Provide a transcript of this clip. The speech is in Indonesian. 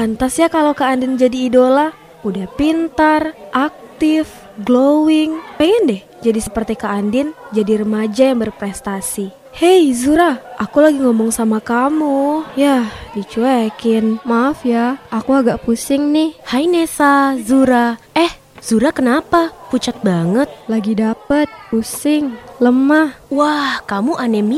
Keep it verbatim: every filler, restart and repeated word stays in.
pantas ya kalau Kak Andin jadi idola. Udah pintar, aktif, glowing. Pengen deh jadi seperti Kak Andin, jadi remaja yang berprestasi. Hey Zura, aku lagi ngomong sama kamu. Yah, dicuekin. Maaf ya, aku agak pusing nih. Hai Nesa, Zura. Eh, Zura kenapa? Pucat banget. Lagi dapet, pusing, lemah. Wah, kamu anemia